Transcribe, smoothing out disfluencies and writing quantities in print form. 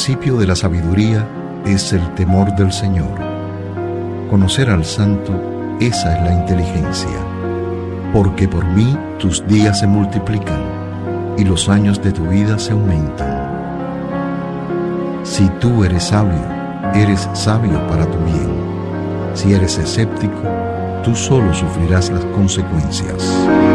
principio de la sabiduría es el temor del Señor. Conocer al Santo, esa es la inteligencia. Porque por mí tus días se multiplican y los años de tu vida se aumentan. Si tú eres sabio para tu bien. Si eres escéptico, tú solo sufrirás las consecuencias.